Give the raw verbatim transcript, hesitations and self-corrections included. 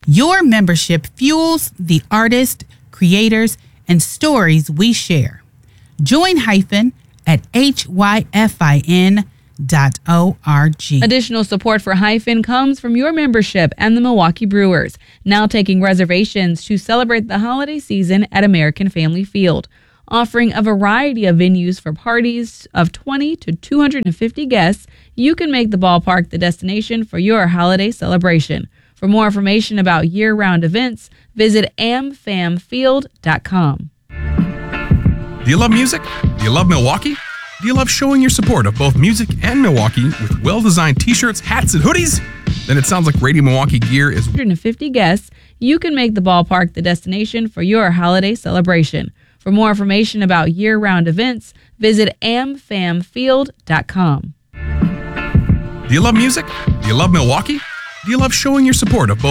Your membership fuels the artists, creators, and stories we share. Join Hyphen at H Y F I N dot O R G. Additional support for Hyphen comes from your membership and the Milwaukee Brewers, now taking reservations to celebrate the holiday season at American Family Field, offering a variety of venues for parties of twenty to two hundred fifty guests. You can make the ballpark the destination for your holiday celebration. For more information about year-round events, visit am fam field dot com. Do you love music? Do you love Milwaukee? Do you love showing your support of both music and Milwaukee with well-designed t-shirts, hats, and hoodies? Then it sounds like Radio Milwaukee gear is... one hundred fifty guests, you can make the ballpark the destination for your holiday celebration. For more information about year-round events, visit am fam field dot com. Do you love music? Do you love Milwaukee? Do you love showing your support of both